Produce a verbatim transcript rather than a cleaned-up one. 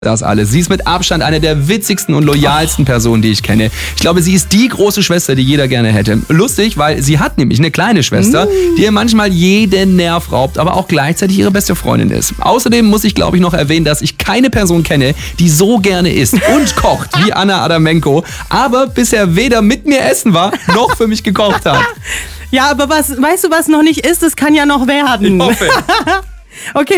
Das alles. Sie ist mit Abstand eine der witzigsten und loyalsten Personen, die ich kenne. Ich glaube, sie ist die große Schwester, die jeder gerne hätte. Lustig, weil sie hat nämlich eine kleine Schwester, mm. die ihr manchmal jeden Nerv raubt, aber auch gleichzeitig ihre beste Freundin ist. Außerdem muss ich, glaube ich, noch erwähnen, dass ich keine Person kenne, die so gerne isst und kocht wie Anna Adamenko, aber bisher weder mit mir essen war, noch für mich gekocht hat. Ja, aber was, weißt du, was noch nicht ist? Das kann ja noch werden. Ich hoffe. Okay.